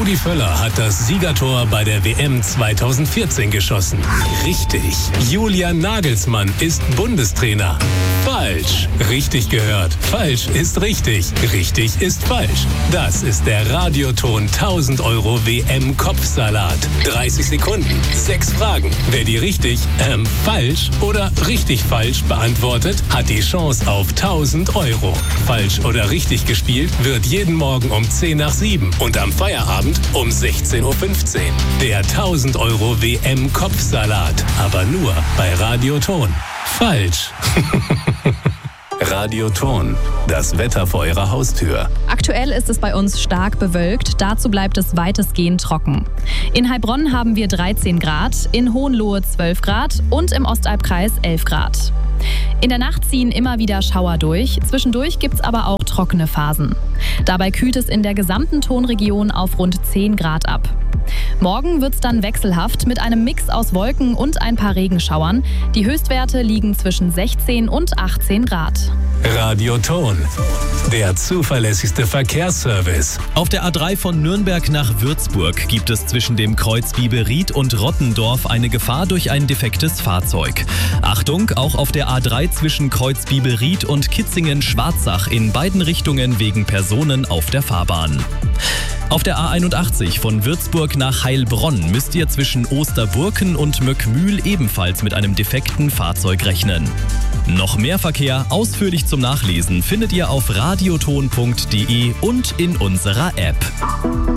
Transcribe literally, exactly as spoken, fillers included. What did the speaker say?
Rudi Völler hat das Siegertor bei der W M zweitausendvierzehn geschossen. Richtig. Julian Nagelsmann ist Bundestrainer. Falsch. Richtig gehört. Falsch ist richtig. Richtig ist falsch. Das ist der Radioton tausend Euro W M-Kopfsalat. dreißig Sekunden, sechs Fragen. Wer die richtig, ähm, falsch oder richtig falsch beantwortet, hat die Chance auf tausend Euro. Falsch oder richtig gespielt wird jeden Morgen um zehn nach sieben und am Feierabend um sechzehn Uhr fünfzehn. Der tausend Euro W M-Kopfsalat. Aber nur bei Radioton. Falsch. Radioton. Das Wetter vor Ihrer Haustür. Aktuell ist es bei uns stark bewölkt. Dazu bleibt es weitestgehend trocken. In Heilbronn haben wir dreizehn Grad, in Hohenlohe zwölf Grad und im Ostalbkreis elf Grad. In der Nacht ziehen immer wieder Schauer durch. Zwischendurch gibt es aber auch trockene Phasen. Dabei kühlt es in der gesamten Tonregion auf rund zehn Grad ab. Morgen wird es dann wechselhaft mit einem Mix aus Wolken und ein paar Regenschauern. Die Höchstwerte liegen zwischen sechzehn und achtzehn Grad. Radioton. Der zuverlässigste Verkehrsservice. Auf der A drei von Nürnberg nach Würzburg gibt es zwischen dem Kreuz Bieberied und Rottendorf eine Gefahr durch ein defektes Fahrzeug. Achtung, auch auf der A drei zwischen Kreuz Bieberied und Kitzingen-Schwarzach in beiden Richtungen wegen Personen auf der Fahrbahn. Auf der A einundachtzig von Würzburg nach Heilbronn müsst ihr zwischen Osterburken und Möckmühl ebenfalls mit einem defekten Fahrzeug rechnen. Noch mehr Verkehr ausführlich zum Nachlesen findet ihr auf radioton punkt de und in unserer App.